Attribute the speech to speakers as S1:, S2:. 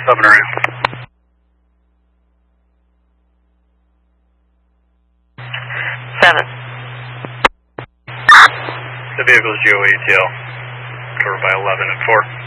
S1: 7 or 8.
S2: 7.
S1: The vehicle is GOATL, covered by 11 and 4.